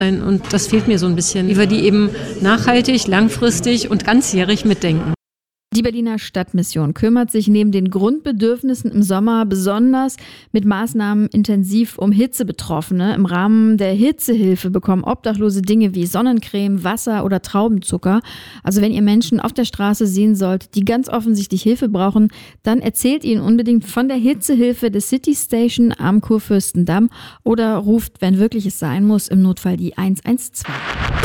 Und das fehlt mir so ein bisschen, wie wir die eben nachhaltig, langfristig und ganzjährig mitdenken. Die Berliner Stadtmission kümmert sich neben den Grundbedürfnissen im Sommer besonders mit Maßnahmen intensiv um Hitzebetroffene. Im Rahmen der Hitzehilfe bekommen Obdachlose Dinge wie Sonnencreme, Wasser oder Traubenzucker. Also wenn ihr Menschen auf der Straße sehen sollt, die ganz offensichtlich Hilfe brauchen, dann erzählt ihnen unbedingt von der Hitzehilfe des City Station am Kurfürstendamm oder ruft, wenn wirklich es sein muss, im Notfall die 112.